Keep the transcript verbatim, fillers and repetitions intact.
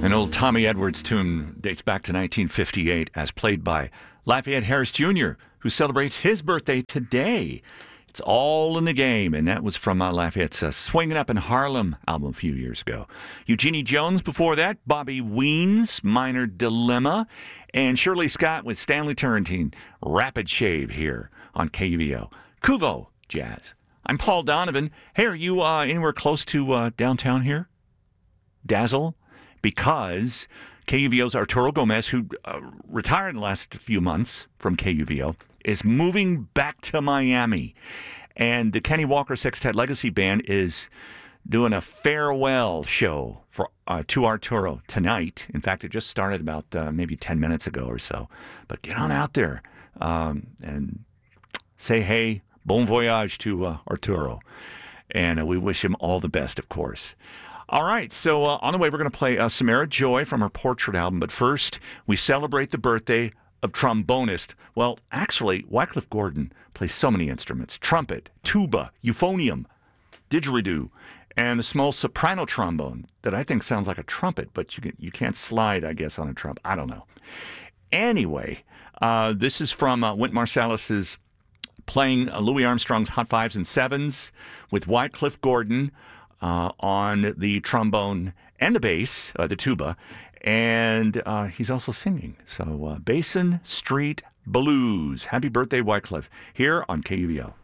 An old Tommy Edwards tune dates back to nineteen fifty-eight as played by Lafayette Harris Junior, who celebrates his birthday today. It's All in the Game, and that was from uh, Lafayette's uh, Swingin' Up in Harlem album a few years ago. Eugenie Jones before that, Bobby Ween's Minor Dilemma, and Shirley Scott with Stanley Turrentine, Rapid Shave here on K U V O. Kuvo Jazz. I'm Paul Donovan. Hey, are you uh, anywhere close to uh, downtown here? Dazzle? Because K U V O's Arturo Gomez, who uh, retired in the last few months from K U V O, is moving back to Miami. And the Kenny Walker Sextet Legacy Band is doing a farewell show for uh, to Arturo tonight. In fact, it just started about uh, maybe ten minutes ago or so. But get on out there um, and say hey, bon voyage to uh, Arturo. And uh, we wish him all the best, of course. All right, so uh, on the way, we're going to play uh, Samara Joy from her Portrait album. But first, we celebrate the birthday of trombonist. Well, actually, Wycliffe Gordon plays so many instruments. Trumpet, tuba, euphonium, didgeridoo, and a small soprano trombone that I think sounds like a trumpet, but you, can, you can't slide, I guess, on a trumpet. I don't know. Anyway, uh, this is from uh, Wynton Marsalis's playing uh, Louis Armstrong's Hot Fives and Sevens with Wycliffe Gordon Uh, on the trombone and the bass, uh, the tuba, and uh, he's also singing. So, uh, Basin Street Blues. Happy birthday, Wycliffe, here on K U V O.